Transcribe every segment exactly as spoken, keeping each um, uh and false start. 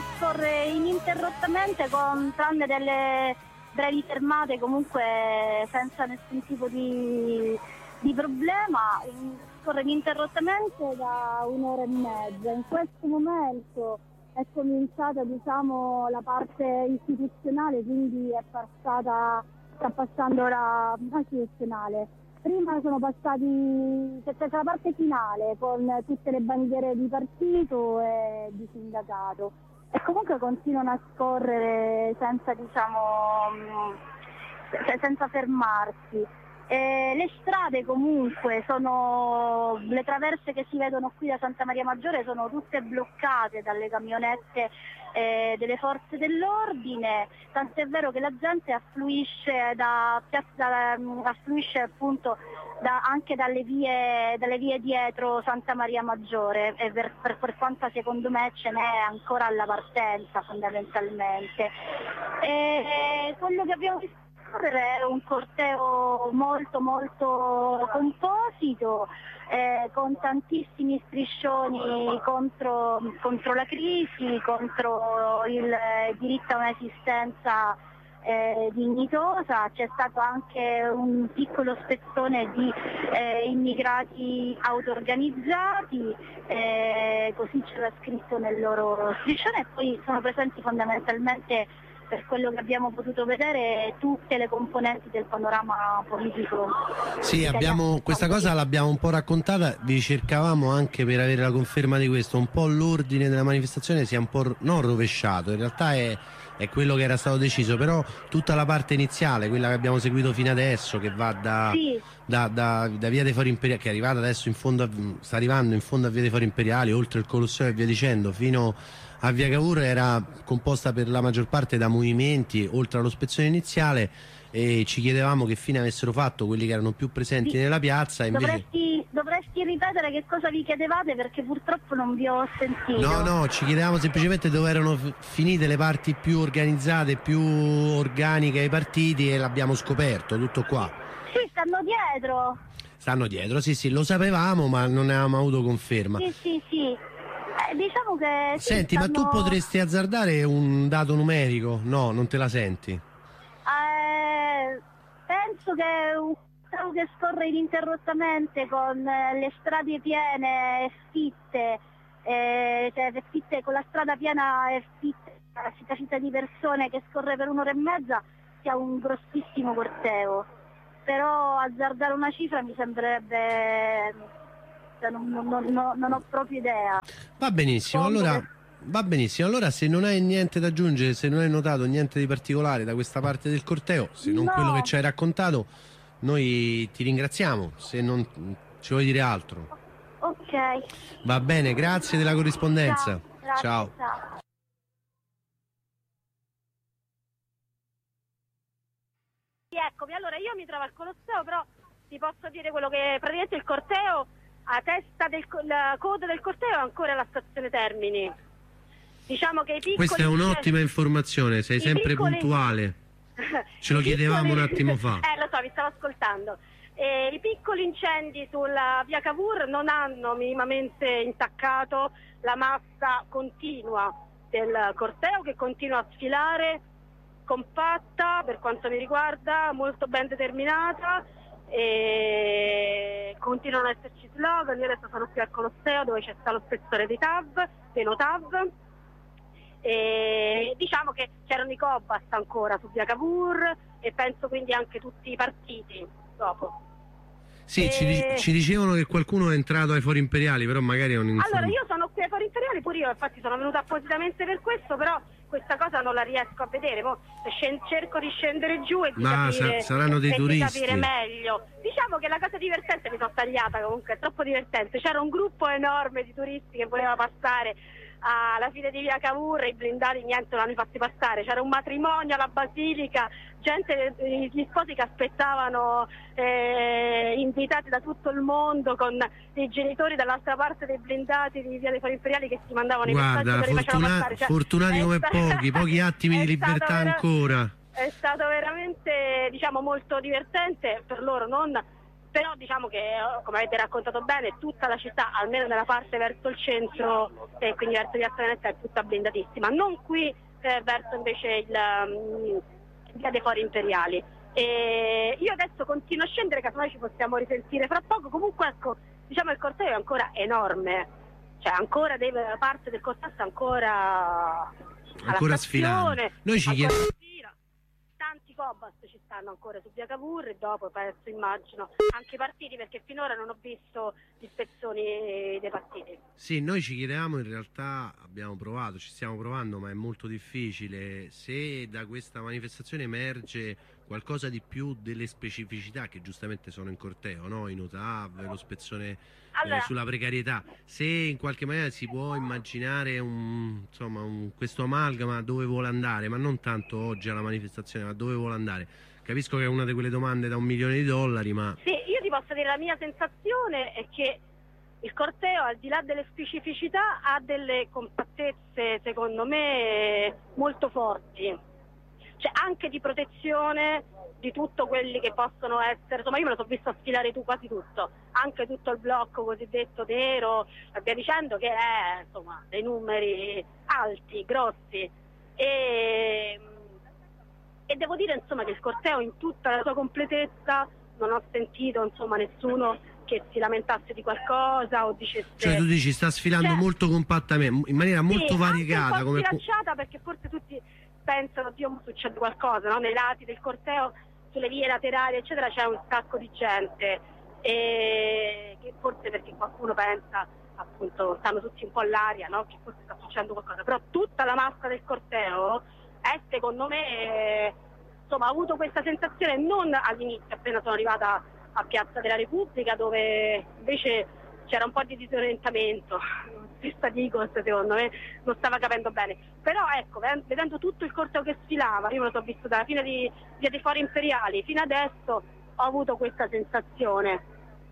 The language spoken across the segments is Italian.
scorre ininterrottamente, con tranne delle brevi fermate comunque senza nessun tipo di, di problema, scorre ininterrottamente da un'ora e mezza. In questo momento è cominciata, diciamo, la parte istituzionale, quindi è passata, sta passando ora istituzionale. Prima sono passati, c'è stata la parte finale con tutte le bandiere di partito e di sindacato, e comunque continuano a scorrere senza, diciamo, senza fermarsi. Eh, le strade comunque sono, le traverse che si vedono qui da Santa Maria Maggiore sono tutte bloccate dalle camionette eh, delle forze dell'ordine, tant'è vero che la gente affluisce da piazza, affluisce appunto da, anche dalle vie, dalle vie dietro Santa Maria Maggiore, e per, per, per quanto secondo me ce n'è ancora alla partenza fondamentalmente. E, quello che abbiamo visto è un corteo molto molto composito, eh, con tantissimi striscioni contro, contro la crisi, contro il diritto a un'esistenza eh, dignitosa. C'è stato anche un piccolo spezzone di eh, immigrati auto-organizzati, eh, così c'era scritto nel loro striscione, e poi sono presenti fondamentalmente, per quello che abbiamo potuto vedere, tutte le componenti del panorama politico. Sì, abbiamo, questa cosa l'abbiamo un po' raccontata, vi cercavamo anche per avere la conferma di questo, un po' l'ordine della manifestazione si è un po' non rovesciato, in realtà è, è quello che era stato deciso, però tutta la parte iniziale, quella che abbiamo seguito fino adesso, che va da, sì. da, da, da Via dei Fori Imperiali, che è arrivata adesso in fondo a, sta arrivando in fondo a Via dei Fori Imperiali, oltre il Colosseo e via dicendo, fino a Via Cavour, era composta per la maggior parte da movimenti, oltre allo spezzone iniziale, e ci chiedevamo che fine avessero fatto quelli che erano più presenti sì. nella piazza. Invece... dovresti, dovresti ripetere che cosa vi chiedevate, perché purtroppo non vi ho sentito. No, no, ci chiedevamo semplicemente dove erano finite le parti più organizzate, più organiche ai partiti, e l'abbiamo scoperto, tutto qua. Sì, stanno dietro. Stanno dietro, sì, sì, lo sapevamo, ma non ne avevamo avuto conferma. Sì, sì, sì. Eh, diciamo che Senti, stanno... ma tu potresti azzardare un dato numerico? No, non te la senti? Eh, penso che un treno che scorre ininterrottamente con le strade piene e fitte, eh, cioè fitte, con la strada piena e fitte, la città di persone, che scorre per un'ora e mezza, sia un grossissimo corteo. Però azzardare una cifra mi sembrerebbe... Non, non, non, non ho proprio idea. Va benissimo, allora va benissimo. Allora, se non hai niente da aggiungere, se non hai notato niente di particolare da questa parte del corteo, se non no. quello che ci hai raccontato, noi ti ringraziamo. Se non ci vuoi dire altro, ok, va bene, grazie della corrispondenza. Ciao, grazie, ciao. ciao. Eccomi, allora io mi trovo al Colosseo, però ti posso dire quello che praticamente il corteo, a testa del la coda del corteo è ancora la stazione Termini. Diciamo che i piccoli... Questa è un'ottima informazione, sei sempre piccoli... puntuale. Ce lo chiedevamo piccoli... un attimo fa. Eh, lo so, vi stavo ascoltando. E i piccoli incendi sulla via Cavour non hanno minimamente intaccato la massa continua del corteo, che continua a sfilare compatta, per quanto mi riguarda, molto ben determinata, e continuano ad esserci slogan. Io adesso sono qui al Colosseo, dove c'è stato lo spezzone dei T A V, dei No T A V, e diciamo che c'erano i Cobas ancora su via Cavour, e penso quindi anche tutti i partiti dopo. Sì, e... ci, ci dicevano che qualcuno è entrato ai Fori Imperiali, però magari non inform... Allora, io sono qui ai Fori Imperiali, pure io infatti sono venuta appositamente per questo, però questa cosa non la riesco a vedere. Mo cerco di scendere giù e di, Ma capire, sa saranno dei e turisti. di capire meglio. Diciamo che la cosa divertente, mi sono tagliata comunque, è troppo divertente. C'era un gruppo enorme di turisti che voleva passare alla fine di via Cavour, i blindati niente non hanno fatti passare. C'era un matrimonio alla Basilica, gente, gli sposi che aspettavano, eh, invitati da tutto il mondo, con i genitori dall'altra parte dei blindati di via dei Fori Imperiali che si mandavano i messaggi per li facevano passare. Cioè, fortunati come sta... pochi, pochi attimi di libertà ancora. È stato veramente, diciamo, molto divertente per loro, non però diciamo che, come avete raccontato bene, tutta la città, almeno nella parte verso il centro e quindi verso Piazza Venezia, è tutta blindatissima, non qui eh, verso invece il um, via dei Fori Imperiali. E io adesso continuo a scendere, casomai ci possiamo risentire fra poco. Comunque ecco, diciamo il corteo è ancora enorme, cioè ancora deve, parte del corteo sta ancora ancora sfilando. Noi ci chiediamo, tanti Cobas ci stanno ancora su via Cavour e dopo penso, immagino, anche i partiti, perché finora non ho visto gli spezzoni dei partiti. Sì, noi ci chiedevamo, in realtà abbiamo provato, ci stiamo provando, ma è molto difficile, se da questa manifestazione emerge qualcosa di più delle specificità che giustamente sono in corteo, no? I Notav, lo spezzone allora, eh, sulla precarietà, se in qualche maniera si può immaginare un, insomma, un, questo amalgama dove vuole andare, ma non tanto oggi alla manifestazione, ma dove vuole andare. Capisco che è una di quelle domande da un milione di dollari, ma... Sì, io ti posso dire, la mia sensazione è che il corteo, al di là delle specificità, ha delle compattezze, secondo me, molto forti. Cioè anche di protezione di tutto quelli che possono essere, insomma io me lo so visto sfilare tu quasi tutto, anche tutto il blocco cosiddetto nero, e via dicendo, che è insomma dei numeri alti, grossi, e, e devo dire insomma che il corteo in tutta la sua completezza non ho sentito insomma nessuno che si lamentasse di qualcosa o dicesse... Cioè tu dici sta sfilando cioè, molto compattamente, in maniera molto sì, variegata, anche un po' come sfilacciata, perché forse tutti pensano, Dio, succede qualcosa, no? Nei lati del corteo, sulle vie laterali eccetera c'è un sacco di gente, e che forse perché qualcuno pensa, appunto, stanno tutti un po' all'aria, no? Che forse sta succedendo qualcosa, però tutta la massa del corteo è, secondo me, insomma, ho avuto questa sensazione non all'inizio, appena sono arrivata a Piazza della Repubblica, dove invece c'era un po' di disorientamento, questa Digos secondo me non stava capendo bene, però ecco, vedendo tutto il corteo che sfilava, io me lo so visto dalla fine di via dei Fori Imperiali fino adesso, ho avuto questa sensazione.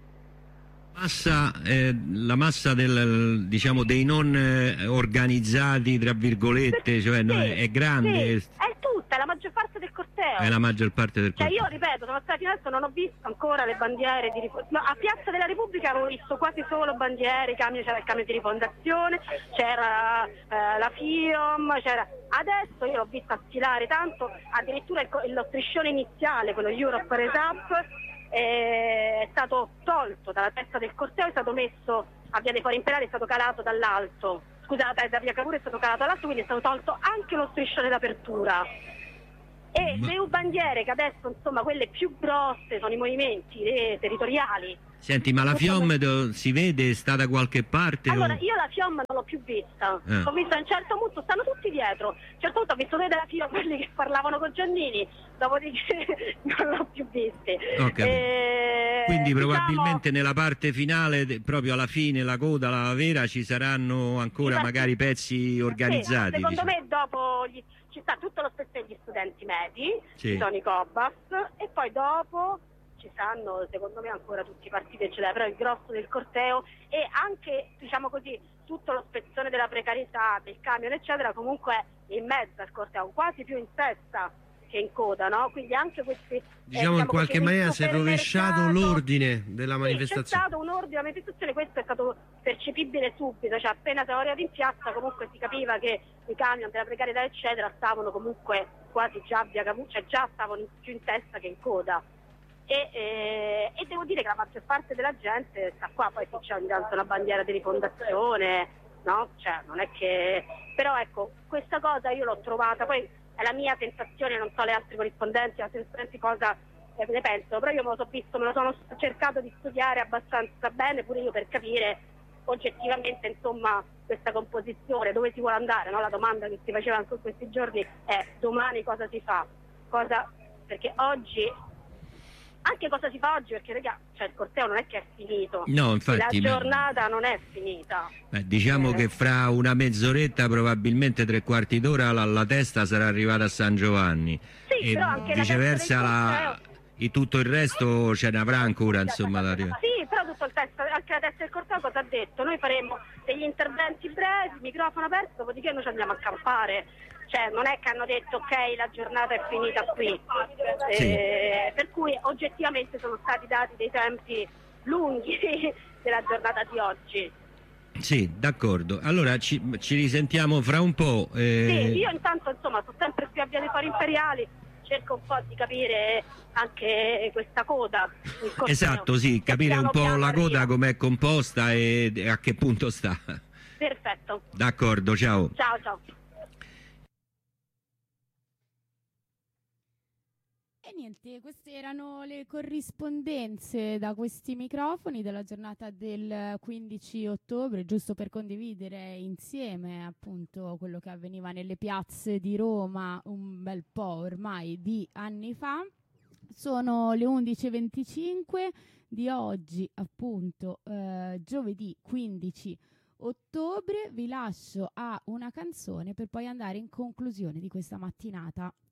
Massa, eh, la massa del, diciamo, dei non eh, organizzati, tra virgolette, cioè sì, no, è, è grande. Sì, è tutta, è la maggior parte del corteo. È la maggior parte del corteo. Cioè io ripeto, sono stata fino adesso, non ho visto ancora le bandiere di rifondazione. No, a Piazza della Repubblica avevo visto quasi solo bandiere, camion, c'era il camion di rifondazione, c'era eh, la FIOM, c'era... Adesso io l'ho vista sfilare tanto, addirittura il, lo striscione iniziale, quello Europe Raise Up, è stato tolto dalla testa del corteo, è stato messo a via dei Fori Imperiali, è stato calato dall'alto, scusate, da via Cavour è stato calato dall'alto, quindi è stato tolto anche lo striscione d'apertura. E Ma... le bandiere che adesso, insomma, quelle più grosse sono i movimenti eh, territoriali. Senti, ma la FIOM do, si vede, sta da qualche parte? Allora, o... io la FIOM non l'ho più vista, eh. ho visto a un certo punto, stanno tutti dietro, a un certo punto ho visto due della FIOM, quelli che parlavano con Giannini, dopodiché non l'ho più visti. E... Quindi probabilmente diciamo... nella parte finale, proprio alla fine, la coda, la vera, ci saranno ancora sì, magari pezzi organizzati. Sì, secondo diciamo. me dopo gli... ci sta tutto lo spettro degli studenti medi, sì. Ci sono i Cobas, e poi dopo... ci saranno secondo me ancora tutti i partiti eccetera, però il grosso del corteo e anche, diciamo così, tutto lo spezzone della precarietà, del camion eccetera, comunque in mezzo al corteo, quasi più in testa che in coda, no? Quindi anche questi diciamo, eh, diciamo in qualche maniera si è rovesciato l'ordine della manifestazione. Sì, c'è stato un ordine, la manifestazione, questo è stato percepibile subito, cioè appena siamo arrivati in piazza comunque si capiva che i camion della precarietà eccetera stavano comunque quasi già via Cavour, cioè già stavano più in testa che in coda. E, eh, e devo dire che la maggior parte della gente sta qua, poi c'è ogni tanto una bandiera di rifondazione, no? Cioè non è che... Però ecco, questa cosa io l'ho trovata, poi è la mia sensazione, non so le altre corrispondenti, le corrispondenti cosa eh, ne pensano, però io me lo so visto, me lo sono cercato di studiare abbastanza bene, pure io per capire oggettivamente insomma questa composizione, dove si vuole andare, no? La domanda che si faceva anche in questi giorni è domani cosa si fa? Cosa... Perché oggi... Anche cosa si fa oggi, perché raga, cioè, il corteo non è che è finito, no, infatti, la giornata ma... non è finita. Beh, diciamo eh. che fra una mezz'oretta, probabilmente tre quarti d'ora, la, la testa sarà arrivata a San Giovanni, sì, e però anche viceversa la, e tutto il resto ce ne avrà ancora insomma da arrivare. Sì, però tutto il testo, anche la testa del corteo cosa ha detto? Noi faremo degli interventi brevi, microfono aperto, dopodiché noi ci andiamo a campare. cioè non è che hanno detto ok la giornata è finita qui, Sì. eh, per cui oggettivamente sono stati dati dei tempi lunghi della giornata di oggi. Sì, d'accordo. Allora ci, ci risentiamo fra un po'. Eh... Sì, io intanto insomma sono sempre qui a Via dei Fori Imperiali, cerco un po' di capire anche questa coda. Esatto, sì, capire un po' la coda com'è composta e a che punto sta. Perfetto. D'accordo, ciao. Ciao, ciao. E niente, queste erano le corrispondenze da questi microfoni della giornata del quindici ottobre, giusto per condividere insieme appunto quello che avveniva nelle piazze di Roma un bel po' ormai di anni fa. Sono le undici e venticinque di oggi, appunto eh, giovedì quindici ottobre. Vi lascio a una canzone per poi andare in conclusione di questa mattinata.